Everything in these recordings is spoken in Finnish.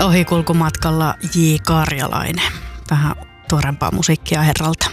Ohikulkumatkalla J. Karjalainen. Vähän tuorempaa musiikkia herralta.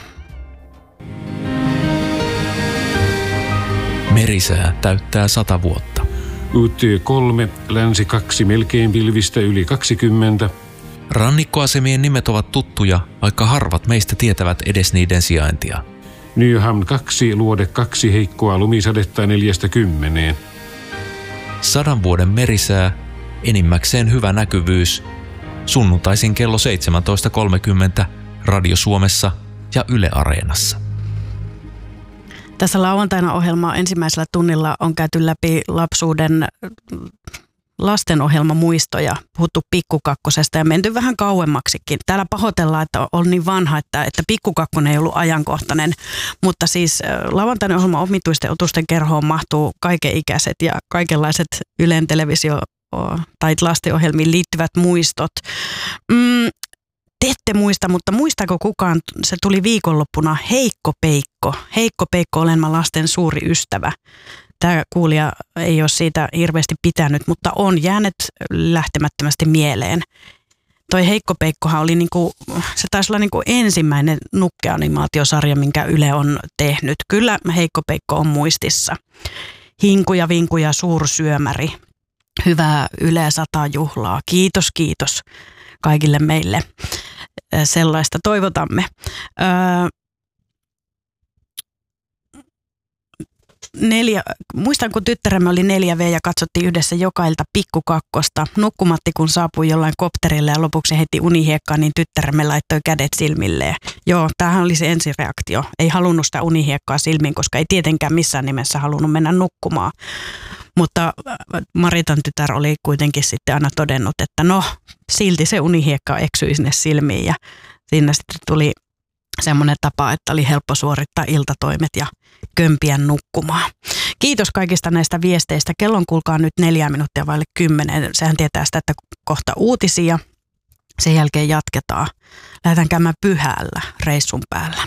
Merisää täyttää 100 vuotta. UT3, länsi 2, melkein pilvistä yli 20. Rannikkoasemien nimet ovat tuttuja, vaikka harvat meistä tietävät edes niiden sijaintia. Nyhamn 2, luode 2, heikkoa lumisadetta 40. 100 vuoden merisää, enimmäkseen hyvä näkyvyys. Sunnuntaisin kello 17.30 Radio Suomessa ja Yle Areenassa. Tässä lauantaina ohjelmaa ensimmäisellä tunnilla on käyty läpi lapsuuden lastenohjelmamuistoja, puhuttu Pikkukakkosesta ja menty vähän kauemmaksikin. Täällä pahoitellaan, että on niin vanha, että Pikkukakkonen ei ollut ajankohtainen, mutta siis lauantaina ohjelman omituisten otusten kerhoon mahtuu kaikenikäiset ja kaikenlaiset Ylen televisio- tai lastenohjelmiin liittyvät muistot. Te ette muista, mutta muistaako kukaan, se tuli viikonloppuna Heikko Peikko. Heikko Peikko, olen mä lasten suuri ystävä. Tämä kuulija ei ole siitä hirveästi pitänyt, mutta on jäänyt lähtemättömästi mieleen. Toi Heikko Peikkohan oli se taisi olla ensimmäinen nukkeanimaatiosarja, minkä Yle on tehnyt. Kyllä Heikko Peikko on muistissa. Hinku ja vinku ja suursyömäri. Hyvää Yle 100 juhlaa. Kiitos kaikille meille. Sellaista toivotamme. Muistan, kun tyttäremme oli 4V ja katsottiin yhdessä joka ilta Pikkukakkosta. Nukkumatti kun saapui jollain kopterille ja lopuksi heitti unihiekkaa, niin tyttäremme laittoi kädet silmilleen. Joo, tämähän oli se ensireaktio. Ei halunnut sitä unihiekkaa silmiin, koska ei tietenkään missään nimessä halunnut mennä nukkumaan. Mutta Maritan tytär oli kuitenkin sitten aina todennut, että silti se unihiekka eksyi sinne silmiin ja siinä sitten tuli semmoinen tapa, että oli helppo suorittaa iltatoimet ja kömpiä nukkumaan. Kiitos kaikista näistä viesteistä. Kellon kuulkaa nyt 4 minuuttia vaille 10. Sehän tietää sitä, että kohta uutisia. Sen jälkeen jatketaan. Lähdetään käymään Pyhällä reissun päällä.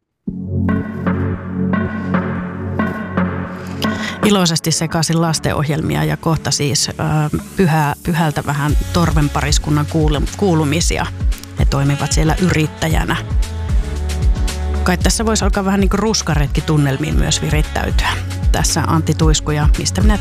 Iloisesti sekaisin lastenohjelmia ja kohta siis Pyhältä vähän Torven pariskunnan kuulumisia. He toimivat siellä yrittäjänä. Kai tässä voisi alkaa vähän niin kuin ruskaretki tunnelmiin myös virittäytyä. Tässä Antti Tuisku ja Mistä minä